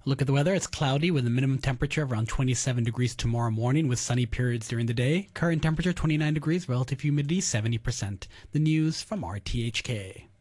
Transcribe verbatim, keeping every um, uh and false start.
Look at the weather. It's cloudy with a minimum temperature of around twenty-seven degrees tomorrow morning with sunny periods during the day. Current temperature twenty-nine degrees, relative humidity seventy percent. The news from R T H K.